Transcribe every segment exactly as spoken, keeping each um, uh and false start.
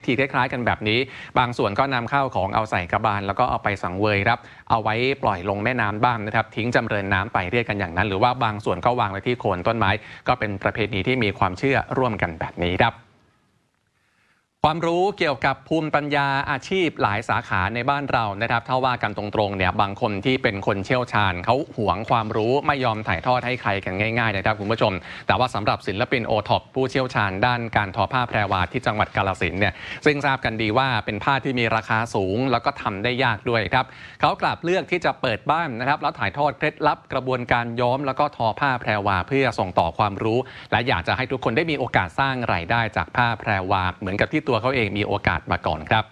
ทีคล้ายๆกันแบบนี้บางส่วนก็นำเข้าของเอาใส่กระบาลแล้วก็เอาไปสังเวยครับเอาไว้ปล่อยลงแม่น้ำบ้างนะครับทิ้งจำเริญน้ำไปเรียกกันอย่างนั้นหรือว่าบางส่วนก็วางไว้ที่โคนต้นไม้ก็เป็นประเพณีที่มีความเชื่อร่วมกันแบบนี้ครับความรู้เกี่ยวกับภูมิปัญญาอาชีพหลายสาขาในบ้านเรานะครับถ้าว่ากันตรงๆเนี่ยบางคนที่เป็นคนเชี่ยวชาญเขาหวงความรู้ไม่ยอมถ่ายทอดให้ใครกันง่ายๆนะครับคุณผู้ชมแต่ว่าสำหรับศิลปินโอท็อปผู้เชี่ยวชาญด้านการทอผ้าแพรวาที่จังหวัดกาฬสินธุ์เนี่ยซึ่งทราบกันดีว่าเป็นผ้าที่มีราคาสูงแล้วก็ทำได้ยากด้วยครับเขากลับเลือกที่จะเปิดบ้านนะครับแล้วถ่ายทอดเคล็ดลับกระบวนการย้อมแล้วก็ทอผ้าแพรวาเพื่อส่งต่อความรู้และอยากจะให้ทุกคนได้มีโอกาสสร้างรายได้จากผ้าแพรวาเหมือนกับที่ตัวเขาเองมีโอกาสมาก่อนครับ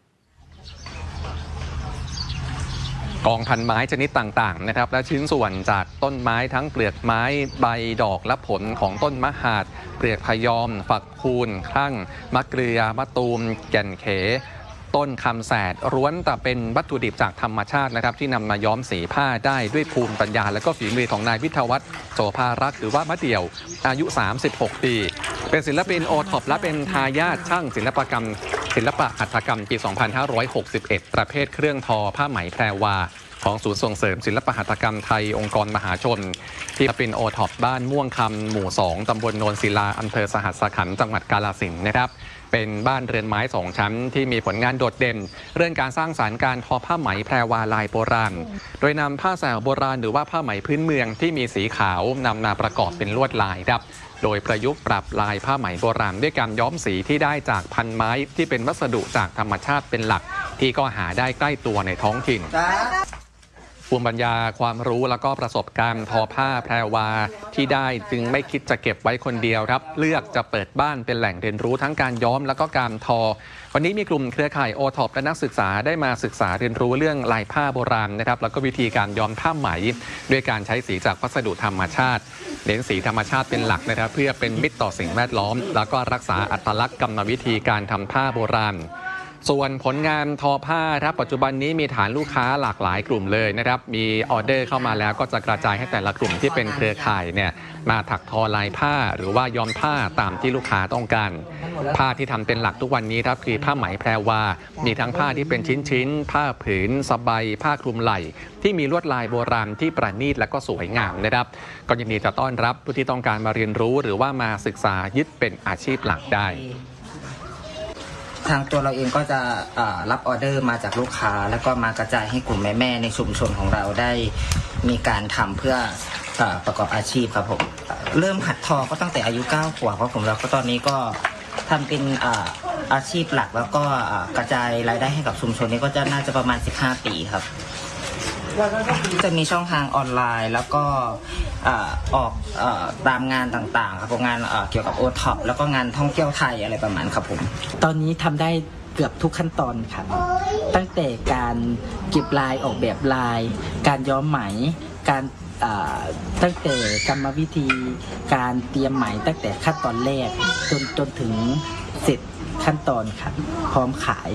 กองพันไม้ชนิดต่างๆนะครับและชิ้นส่วนจากต้นไม้ทั้งเปลือกไม้ใบดอกและผลของต้นมะหาดเปลือกพยอมฝักคูนครั่งมะเกลือมะตูมแก่นเขต้นคำแสดร้วนแต่เป็นวัตถุดิบจากธรรมชาตินะครับที่นำมาย้อมสีผ้าได้ด้วยภูมิปัญญาและก็ฝีมือของนายวิทยาวัฒน์โสภารักษ์หรือว่ามะเดี่ยวอายุสามสิบหกปีเป็นศิลปินโอท็อปและเป็นทายาทช่างศิลปกรรมศิลปะหัตถกรรมปี สองพันห้าร้อยหกสิบเอ็ด ประเภทเครื่องทอผ้าไหมแพรวาของศูนย์ส่งเสริมศิลปหัตถกรรมไทยองค์กรมหาชนที่เป็นโอท็อปบ้านม่วงคำหมู่สองตำบลโนนศิลาอำเภอสหัสขันธ์จังหวัดกาฬสินธุ์นะครับเป็นบ้านเรือนไม้สองชั้นที่มีผลงานโดดเด่นเรื่องการสร้างสรรค์การทอผ้าไหมแพรวาลายโบราณโดยนำผ้าแสวโบราณหรือว่าผ้าไหมพื้นเมืองที่มีสีขาวนำมาประกอบเป็นลวดลายครับโดยประยุกต์ปรับลายผ้าไหมโบราณด้วยการย้อมสีที่ได้จากพันไม้ที่เป็นวัสดุจากธรรมชาติเป็นหลักที่ก็หาได้ใกล้ตัวในท้องถิ่นภูมิปัญญาความรู้แล้วก็ประสบการณ์ทอผ้าแพรวาที่ได้จึงไม่คิดจะเก็บไว้คนเดียวครับเลือกจะเปิดบ้านเป็นแหล่งเรียนรู้ทั้งการย้อมแล้วก็การทอวันนี้มีกลุ่มเครือข่ายโอท็อปและนักศึกษาได้มาศึกษาเรียนรู้เรื่องลายผ้าโบราณนะครับแล้วก็วิธีการย้อมผ้าไหมด้วยการใช้สีจากวัสดุธรรมชาติเน้นสีธรรมชาติเป็นหลักนะครับเพื่อเป็นมิตรต่อสิ่งแวดล้อมแล้วก็รักษาอัตลักษณ์กรรมวิธีการทำผ้าโบราณส่วนผลงานทอผ้าครับปัจจุบันนี้มีฐานลูกค้าหลากหลายกลุ่มเลยนะครับมีออเดอร์เข้ามาแล้วก็จะกระจายให้แต่ละกลุ่มที่เป็นเครือข่ายเนี่ยมาถักทอลายผ้าหรือว่าย้อมผ้าตามที่ลูกค้าต้องการผ้าที่ทำเป็นหลักทุกวันนี้ครับคือผ้าไหมแพรวามีทั้งผ้าที่เป็นชิ้นๆผ้าผืนสบายผ้าคลุมไหล่ที่มีลวดลายโบราณที่ประณีตและก็สวยงามนะครับก็ยินดีจะต้อนรับผู้ที่ต้องการมาเรียนรู้หรือว่ามาศึกษายึดเป็นอาชีพหลักได้ทางตัวเราเองก็จะรับออเดอร์มาจากลูกค้าแล้วก็มากระจายให้กลุ่มแม่ๆในชุมชนของเราได้มีการทำเพื่อประกอบอาชีพครับผมเริ่มหัดทอก็ตั้งแต่อายุเก้าขวบครับผมแล้วก็ตอนนี้ก็ทำเป็นอาชีพหลักแล้วก็กระจายรายได้ให้กับชุมชนนี้ก็จะน่าจะประมาณสิบห้าปีครับจะมีช่องทางออนไลน์แล้วก็ออกตามงานต่างๆครับงานเกี่ยวกับโอท็อปแล้วก็งานท่องเที่ยวไทยอะไรประมาณครับผมตอนนี้ทำได้เกือบทุกขั้นตอนครับตั้งแต่การเก็บลายออกแบบลายการย้อมไหมการตั้งแต่กรรมวิธีการเตรียมไหมตั้งแต่ขั้นตอนแรกจนจนถึงเสร็จขั้นตอนครับพร้อมขาย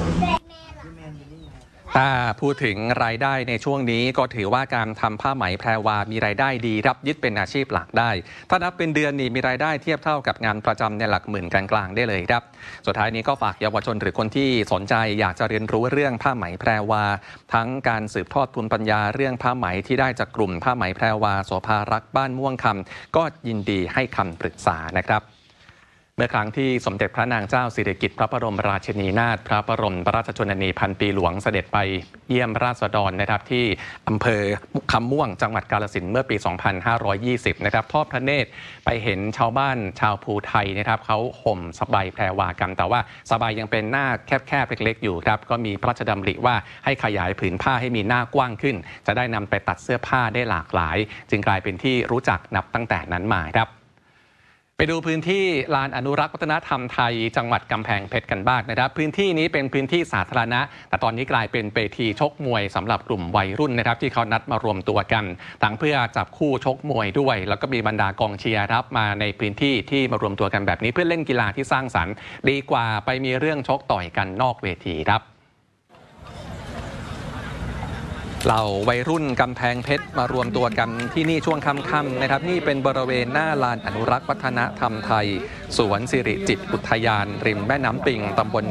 ถ้าพูดถึงรายได้ในช่วงนี้ก็ถือว่าการทำผ้าไหมแพรวามีรายได้ดีรับยึดเป็นอาชีพหลักได้ถ้านับเป็นเดือนนี่มีรายได้เทียบเท่ากับงานประจำในหลักหมื่นกลางๆได้เลยครับสุดท้ายนี้ก็ฝากเยาวชนหรือคนที่สนใจอยากจะเรียนรู้เรื่องผ้าไหมแพรวาทั้งการสืบทอดภูมิปัญญาเรื่องผ้าไหมที่ได้จากกลุ่มผ้าไหมแพรวาโสภารักษ์บ้านม่วงคำก็ยินดีให้คำปรึกษานะครับเมื่อครั้งที่สมเด็จพระนางเจ้าสิริกิติ์พระบรมราชินีนาถพระบรมราชชนนีพันปีหลวงเสด็จไปเยี่ยมราษฎรนะครับที่อำเภอคำม่วงจังหวัดกาฬสินธุ์เมื่อปี สองพันห้าร้อยยี่สิบ นะครับทอดพระเนตรไปเห็นชาวบ้านชาวภูไทยนะครับเขาห่มสบายแพรวากันแต่ว่าสบายยังเป็นหน้าแคบๆเล็กๆอยู่ครับก็มีพระราชดำริว่าให้ขยายผืนผ้าให้มีหน้ากว้างขึ้นจะได้นำไปตัดเสื้อผ้าได้หลากหลายจึงกลายเป็นที่รู้จักนับตั้งแต่นั้นมาครับไปดูพื้นที่ลานอนุรักษ์วัฒนธรรมไทยจังหวัดกำแพงเพชรกันบ้างนะครับพื้นที่นี้เป็นพื้นที่สาธารณะแต่ตอนนี้กลายเป็นเวทีชกมวยสำหรับกลุ่มวัยรุ่นนะครับที่เขานัดมารวมตัวกันทั้งเพื่อจับคู่ชกมวยด้วยแล้วก็มีบรรดากองเชียร์รับมาในพื้นที่ที่มารวมตัวกันแบบนี้เพื่อเล่นกีฬาที่สร้างสรรค์ดีกว่าไปมีเรื่องชกต่อยกันนอกเวทีครับ เหล่าวัยรุ่นกำแพงเพชรมารวมตัวกันที่นี่ช่วงค่ำๆนะครับนี่เป็นบริเวณหน้าลานอนุรักษ์วัฒนธรรมไทยสวนสิริจิตรอุทยานริมแม่น้ำปิงตำบล